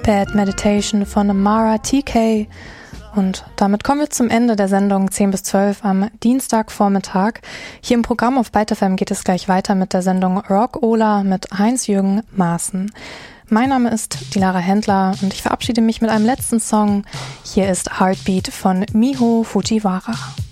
Bad Meditation von Mara TK. Und damit kommen wir zum Ende der Sendung 10 bis 12 am Dienstagvormittag. Hier im Programm auf Byte FM geht es gleich weiter mit der Sendung Rock Ola mit Heinz-Jürgen Maaßen. Mein Name ist Dilara Händler und ich verabschiede mich mit einem letzten Song. Hier ist Heartbeat von Miho Fujiwara.